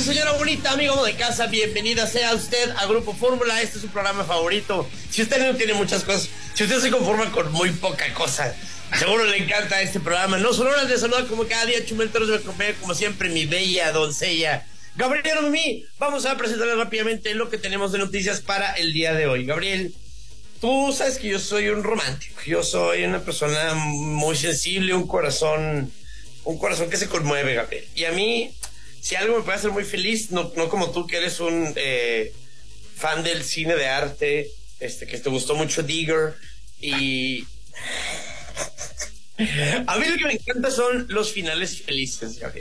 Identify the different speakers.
Speaker 1: señora bonita, amigo de casa, bienvenida sea usted a Grupo Fórmula. Este es su programa favorito. Si usted no tiene muchas cosas, si usted se conforma con muy poca cosa, seguro le encanta este programa. No son horas de saludar como cada día. Chumel Torres me acompaña como siempre, mi bella doncella Gabriel Mimi. Vamos a presentarle rápidamente lo que tenemos de noticias para el día de hoy. Gabriel, tú sabes que yo soy un romántico. Yo soy una persona muy sensible, un corazón que se conmueve, Gabriel. Y a mí, si algo me puede hacer muy feliz, no como tú, que eres un fan del cine de arte, que te gustó mucho Digger, y a mí lo que me encanta son los finales felices, Gabriel.